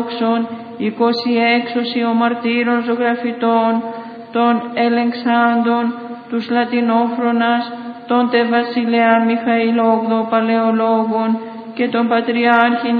26 ο μαρτύρων ζωγραφιτών, των ελεγξάντων, τους Λατινόφρονας, των τε βασιλεάν Μιχαήλ 8 παλαιολόγων και των πατριάρχην